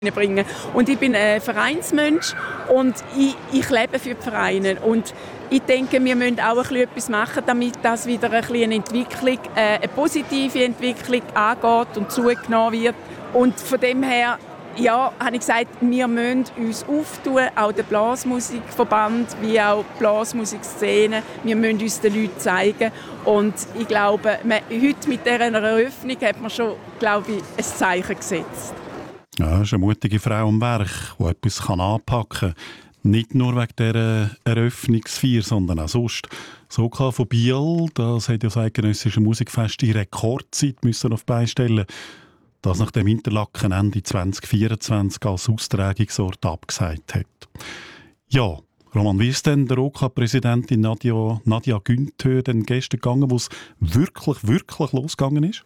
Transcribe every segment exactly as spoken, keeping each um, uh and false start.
bringen. Und ich bin ein Vereinsmensch und ich, ich lebe für die Vereine. Und ich denke, wir müssen auch ein bisschen etwas machen, damit das wieder ein bisschen eine Entwicklung, äh, eine positive Entwicklung angeht und zugenommen wird. Und von dem her, ja, habe ich gesagt, wir müssen uns auftun, auch der Blasmusikverband wie auch die Blasmusikszene. Wir müssen uns den Leuten zeigen. Und ich glaube, man, heute mit dieser Eröffnung hat man schon, glaube ich, ein Zeichen gesetzt. Ja, das ist eine mutige Frau am Werk, die etwas anpacken kann. Nicht nur wegen dieser Eröffnungsfeier, sondern auch sonst. Das O K von Biel, das hat ja das eidgenössische Musikfest in Rekordzeit müssen auf die Beine stellen. Das nach dem Interlaken Ende zwanzig vierundzwanzig als Austragungsort abgesagt hat. Ja, Roman, wie ist denn der O K-Präsidentin Nadia, Nadia Günther denn gestern gegangen, wo es wirklich, wirklich losgegangen ist?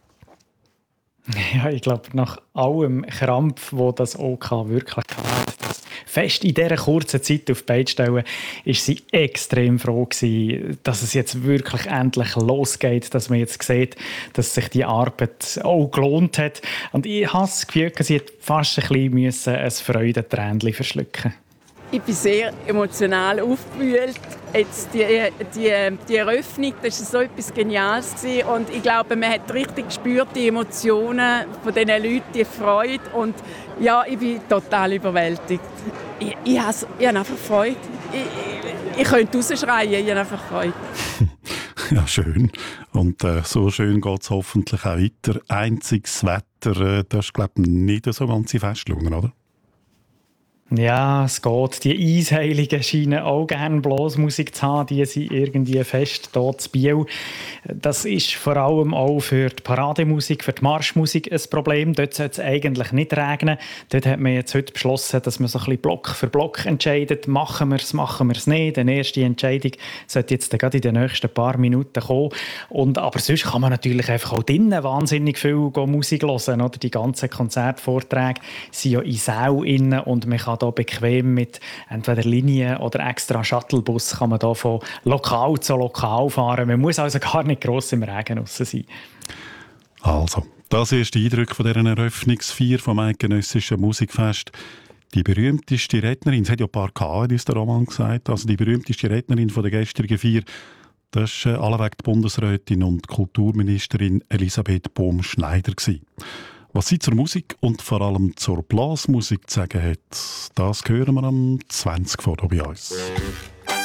Ja, ich glaube, nach allem Krampf, wo das O K wirklich hat, das fest in dieser kurzen Zeit auf die Beine stellen, ist sie extrem froh gewesen, dass es jetzt wirklich endlich losgeht, dass man jetzt sieht, dass sich die Arbeit auch gelohnt hat. Und ich habe das Gefühl, sie hat fast ein bisschen ein Freudentränchen verschlucken. Ich bin sehr emotional aufgewühlt. Jetzt die, die, die Eröffnung, das war so etwas Geniales gewesen. Und ich glaube, man hat richtig gespürt, die Emotionen von diesen Leuten, die Freude. Und ja, ich bin total überwältigt. Ich, ich, habe, ich habe einfach Freude. Ich, ich, ich könnte rausschreien, ich habe einfach Freude. Ja, schön. Und äh, so schön geht es hoffentlich auch weiter. Einziges Wetter, äh, das ist, glaube ich, nicht so ganz Festlungen, oder? Ja, es geht. Die Eisheiligen scheinen auch gerne Blasmusik zu haben. Die sind irgendwie fest hier zu Biel. Das ist vor allem auch für die Parademusik, für die Marschmusik ein Problem. Dort sollte es eigentlich nicht regnen. Dort hat man jetzt heute beschlossen, dass man so ein bisschen Block für Block entscheidet. Machen wir es, machen wir es nicht. Die erste Entscheidung sollte jetzt gerade in den nächsten paar Minuten kommen. Und, aber sonst kann man natürlich einfach auch drinnen wahnsinnig viel Musik hören. Oder? Die ganzen Konzertvorträge sind ja in Sälen innen und man kann da bequem mit entweder Linien oder extra Shuttlebus kann man da von Lokal zu Lokal fahren. Man muss also gar nicht gross im Regen raus sein. Also, das ist der Eindruck von dieser Eröffnungsfeier vom eidgenössischen Musikfest. Die berühmteste Rednerin, es hat ja ein paar gehabt, ist der Roman gesagt, also die berühmteste Rednerin von der gestrigen Feier, das war alleweg die Bundesrätin und Kulturministerin Elisabeth Bohm-Schneider. Was sie zur Musik und vor allem zur Blasmusik zu sagen hat, das hören wir am zwanzig vor bei uns.